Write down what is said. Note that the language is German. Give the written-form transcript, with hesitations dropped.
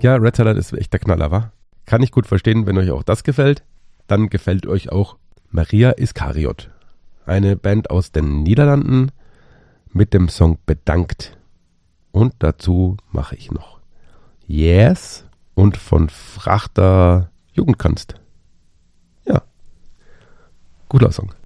Ja, Red Salad ist echt der Knaller, wa? Kann ich gut verstehen, wenn euch auch das gefällt. Dann gefällt euch auch Maria Iskariot. Eine Band aus den Niederlanden mit dem Song Bedankt. Und dazu mache ich noch Yes und von Frachter Jugendkunst. Ja, guter Song.